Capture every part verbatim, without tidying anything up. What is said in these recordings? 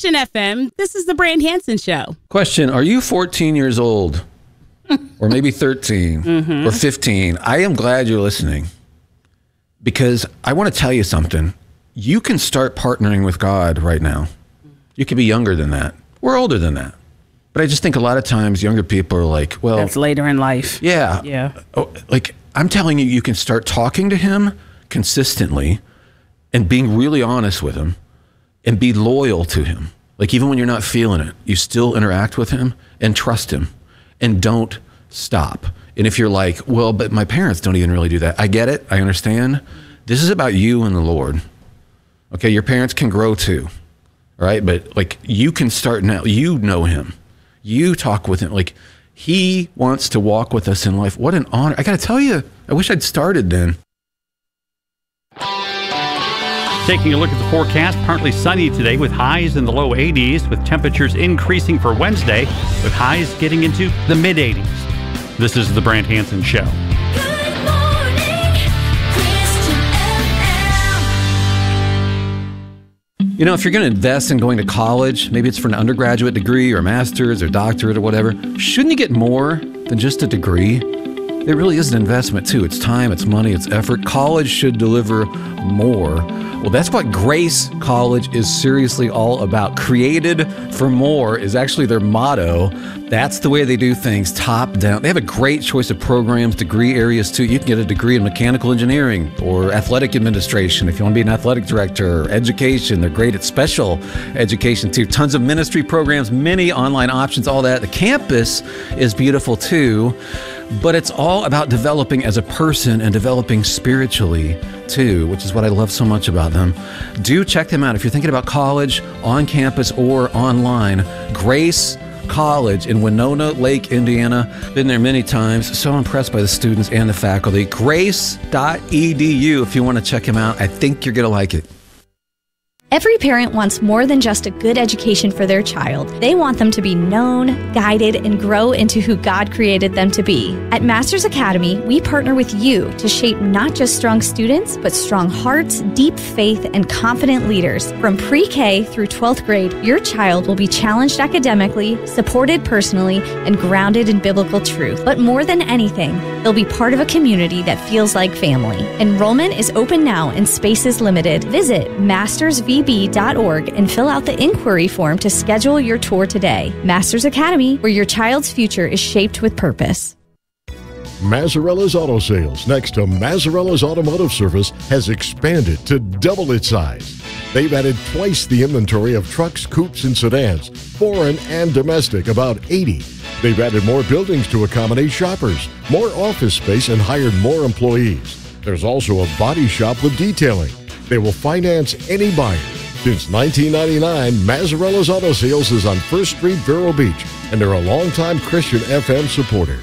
Christian F M, this is the Brand Hansen Show. Question, are you fourteen years old? Or maybe thirteen mm-hmm. or fifteen? I am glad you're listening because I want to tell you something. You can start partnering with God right now. You could be younger than that. We're older than that. But I just think a lot of times younger people are like, well... That's later in life. Yeah. Yeah. Oh, like, I'm telling you, you can start talking to him consistently and being really honest with him and be loyal to him. Like, even when you're not feeling it, you still interact with him and trust him and don't stop. And if you're like, well, but my parents don't even really do that. I get it. I understand. This is about you and the Lord. Okay, your parents can grow too. All right, but like you can start now. You know him. You talk with him. Like he wants to walk with us in life. What an honor. I got to tell you, I wish I'd started then. Taking a look at the forecast, partly sunny today with highs in the low eighties, with temperatures increasing for Wednesday, with highs getting into the mid eighties. This is the Brand Hansen Show. Good morning, Christian F M. You know, if you're going to invest in going to college, maybe it's for an undergraduate degree or master's or doctorate or whatever, shouldn't you get more than just a degree? It really is an investment too. It's time, it's money, it's effort. College should deliver more. Well, that's what Grace College is seriously all about. Created for more is actually their motto. That's the way they do things, top down. They have a great choice of programs, degree areas too. You can get a degree in mechanical engineering or athletic administration if you want to be an athletic director, or education. They're great at special education too. Tons of ministry programs, many online options, all that. The campus is beautiful too. But it's all about developing as a person and developing spiritually too, which is what I love so much about them. Do check them out if you're thinking about college, on campus or online. Grace College in Winona Lake, Indiana. Been there many times. So impressed by the students and the faculty. grace dot e d u if you want to check them out. I think you're going to like it. Every parent wants more than just a good education for their child. They want them to be known, guided, and grow into who God created them to be. At Masters Academy, we partner with you to shape not just strong students, but strong hearts, deep faith, and confident leaders. From pre-K through twelfth grade, your child will be challenged academically, supported personally, and grounded in biblical truth. But more than anything, they'll be part of a community that feels like family. Enrollment is open now and space is limited. Visit masters v b dot org and fill out the inquiry form to schedule your tour today. Masters Academy, where your child's future is shaped with purpose. Mazzarella's Auto Sales, next to Mazzarella's Automotive Service, has expanded to double its size. They've added twice the inventory of trucks, coupes, and sedans, foreign and domestic, about eighty. They've added more buildings to accommodate shoppers, more office space, and hired more employees. There's also a body shop with detailing. They will finance any buyer. Since nineteen ninety-nine, Mazzarella's Auto Sales is on First Street, Vero Beach, and they're a longtime Christian F M supporter.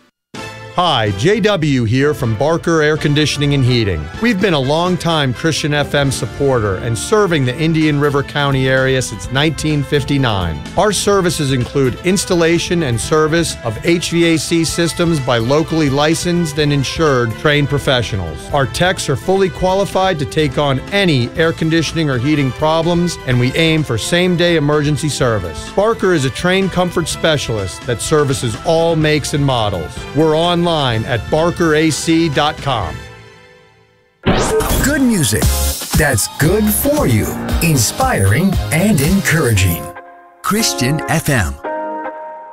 Hi, J W here from Barker Air Conditioning and Heating. We've been a long-time Christian F M supporter and serving the Indian River County area since nineteen fifty-nine. Our services include installation and service of H V A C systems by locally licensed and insured trained professionals. Our techs are fully qualified to take on any air conditioning or heating problems, and we aim for same-day emergency service. Barker is a trained comfort specialist that services all makes and models. We're online at barker a c dot com. Good music that's good for you, inspiring and encouraging. Christian F M.